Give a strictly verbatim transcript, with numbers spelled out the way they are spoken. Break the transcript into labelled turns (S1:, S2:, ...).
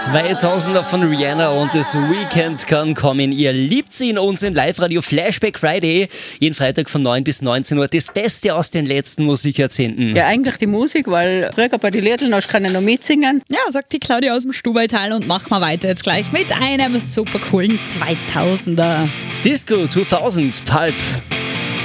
S1: zweitausender von Rihanna und das Weekend kann kommen. Ihr liebt sie in unserem Live-Radio Flashback Friday. Jeden Freitag von neun bis neunzehn Uhr. Das Beste aus den letzten Musikjahrzehnten.
S2: Ja, eigentlich die Musik, weil früher bei den Liedern kann ich noch mitsingen.
S3: Ja, sagt die Claudia aus dem Stubaital und machen wir weiter jetzt gleich mit einem super coolen zweitausender.
S1: Disco zweitausend, Pulp.